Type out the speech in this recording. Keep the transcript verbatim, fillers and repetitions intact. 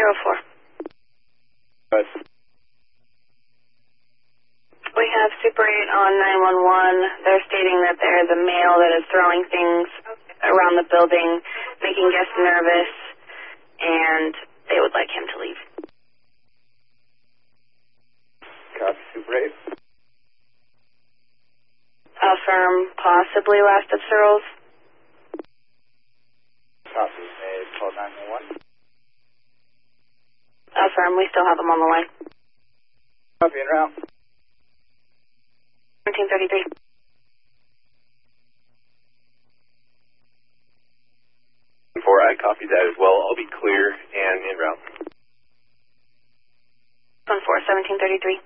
zero four. Good. We have Super eight on nine one one. They're stating that there's a male that is throwing things around the building, making guests nervous, and they would like him to leave. Copy, Super eight. Affirm, possibly last of Searles. Copy, made, call nine one one. Affirm, we still have him on the line. Copy, en route. seventeen thirty-three. Before I copy that as well, I'll be clear and en route. one four, seventeen thirty-three.